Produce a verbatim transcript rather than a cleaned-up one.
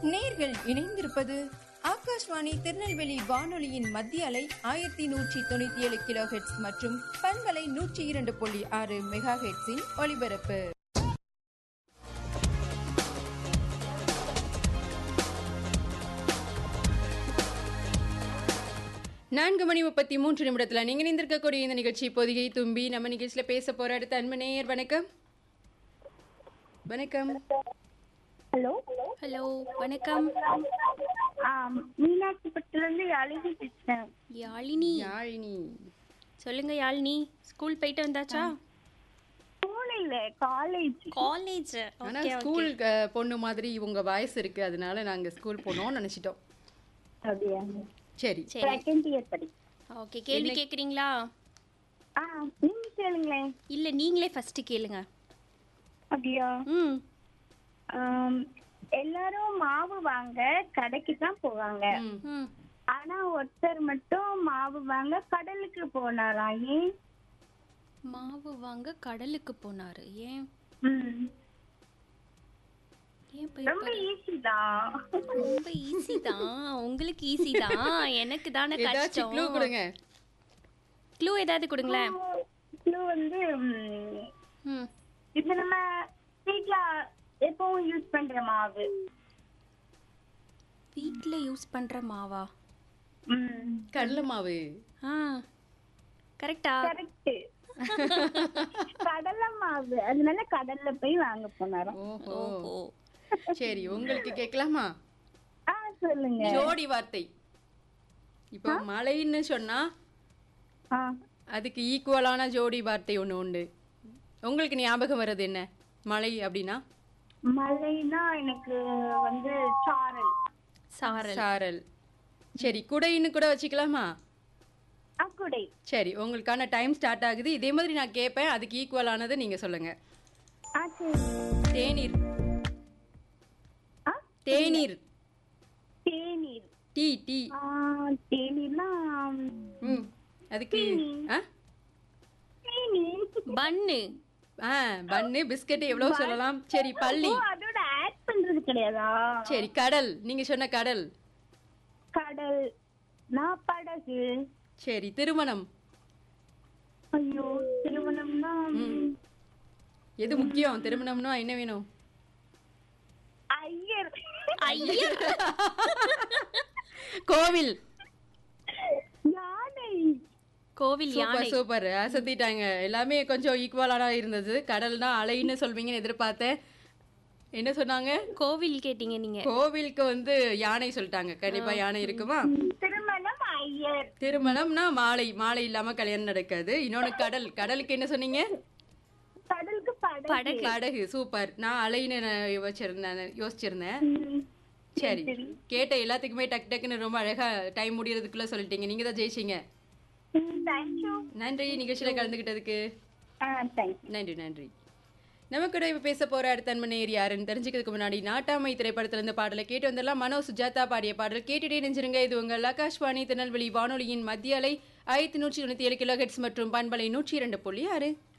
நேர்கள் இணைந்திருப்பது ஆகாஷ்வாணி திருநெல்வேலி வானொலியின் மத்திய அலை ஆயிரத்தி நூற்றி தொண்ணூத்தி ஏழு கிலோ ஹெட்ஸ் மற்றும் பண்பலை நூற்றி இரண்டு புள்ளி ஆறு மெகா ஹெட்ஸின் ஒலிபரப்பு. நான்கு மணி முப்பத்தி மூன்று நிமிடத்துல நீங்க இணைந்திருக்கக்கூடிய இந்த நிகழ்ச்சி பொதிகை தும்பி. நம்ம நிகழ்ச்சியில பேச போற அடுத்த அன்பு நேயர். வணக்கம். வணக்கம். ஹலோ ஹலோ வணக்கம். மீனாட்சி பட்டிலிருந்து யாழினி பேசுறேன். யாழினி யாழினி சொல்லுங்க. யாழினி ஸ்கூல் போயிட்டு வந்தாச்சா? ஸ்கூல் இல்ல, காலேஜ். காலேஜ். ஆனா ஸ்கூல் பொண்ணு மாதிரி இவங்க வாய்ஸ் இருக்கு, அதனால நாங்க ஸ்கூல் போனோம்னு நினைச்சிட்டோம். அப்படியா? சரி சரி. செகண்ட் இயர் படி. ஓகே, கேள்வி கேக்குறீங்களா? ஆ நீங்க கேளுங்களேன். இல்ல நீங்களே ஃபர்ஸ்ட் கேளுங்க. அப்படியா? ம் ஆம், எல்லாரும் மாவு வாங்க கடைக்கு தான் போவாங்க. ம் ஆனா ஒருத்தர் மட்டும் மாவு வாங்க கடலுக்கு போனாராம். ஏன்? மாவு வாங்க கடலுக்கு போனாரு. ஏன்? ம், ஏன் ரொம்ப போய் ஈஸி தான். ரொம்ப ஈஸி தான். உங்களுக்கு ஈஸி தான், எனக்கு தானே ஏதாச்சும் க்ளூ கஷ்டம். கொடுங்க. க்ளூ ஏதாவது கொடுங்களேன். இது வந்து ம், ம் இது நம்ம வீட்ல எப்பவும் யூஸ் பண்ற மாவு. வீட்ல யூஸ் பண்ற மாவா? ம், கடலை மாவு. ஆ கரெக்டா? கரெக்ட். கடலை மாவு, அதனால கடல்ல போய் வாங்க போனாராம். ஓஹோ, ஓஹோ. சரி. உங்களுக்கு கேட்கலாமா? ஆ சொல்லுங்க. ஜோடி வார்த்தை. இப்போ மலைன்னு சொன்னா ஆ, அதுக்கு ஈக்குவலான ஜோடி வார்த்தை ஒண்ணு உண்டு. உங்களுக்கு ஞாபகம் வர்றது என்ன? மலை அப்படின்னா மழைனா எனக்கு வந்து சாரல். சாரல். சாரல். சரி, குடைன்னு கூட வச்சுக்கலாமா? அக்குடை. சரி, உங்களுக்கான டைம் ஸ்டார்ட் ஆகுது. இதே மாதிரி நான் கேட்பேன், அதுக்கு ஈக்குவலானது நீங்க சொல்லுங்க. ஆ சரி. தேநீர். ஆ, தேநீர். தேநீர். Tea tea. ஆ, தேநீர்னா ம் அதுக்கு ஆ தேநீர். பன்னு. ஆ பன்னு, பிஸ்கட் எவ்வளவு சொல்லலாம். சரி, பள்ளி. ஓ, அதோட ஆட் பண்றது கிடையாதா? சரி, கடல். நீங்க சொன்ன கடல். கடல். நான் படகு. சரி, திருமணம். ஐயோ, திருமணம்னா எது முக்கியம்? திருமணம்னா என்ன வேணும்? ஐயர். ஐயர். கோவில். யானை. கோவில் யானை. Super super, அசத்திட்டாங்க. எல்லாமே கொஞ்சம் ஈக்குவலான இருந்தது. கடல்னா அலைன்னு சொல்வீங்கன்னு எதிர்பார்த்தேன். என்ன சொன்னாங்க? கோவில் கேட்டீங்க நீங்க. கோவிலுக்கு வந்து யானை சொல்லிட்டாங்க. கண்டிப்பா யானை இருக்குமா? திருமணம் ஐயர். திருமணம்னா மாலை. மாலை இல்லாம கல்யாணம் நடக்காது. இன்னொன்னு கடல். கடலுக்கு என்ன சொன்னீங்க? கடலுக்கு படகு. படகு. படகு. சூப்பர். நான் அலைன்னு நான் யோசிச்சிருந்தேன் யோசிச்சிருந்தேன் ம், சரி, கேட்ட எல்லாத்துக்குமே டக்கு டக்குன்னு ரொம்ப அழகா டைம் முடியறதுக்குள்ள சொல்லிட்டீங்க. நீங்க தான் ஜெயிச்சீங்க. ம், thank you. நன்றி நிகழ்ச்சியில கலந்துகிட்டதுக்கு. ஆ, thank you. நன்றி நன்றி. நமக்கு கூட இப்ப பேச போற அடுத்த அன்பனேர் யாருன்னு தெரிஞ்சுக்கிறதுக்கு முன்னாடி நாட்டாமை திரைப்படத்துல இருந்து பாடலை கேட்டு வந்துடலாம். மனோ சுஜாதா பாடிய பாடல் கேட்டுட்டே நெஞ்சிருங்க. இது உங்கள் ஆகாஷ்வாணி திருநெல்வேலி வானொலியின் மத்திய அலை ஆயிரத்தி நூற்றி தொண்ணூத்தி ஏழு கிலோ ஹெட்ஸ் மற்றும் பண்பலை நூற்றி இரண்டு புள்ளி ஆறு.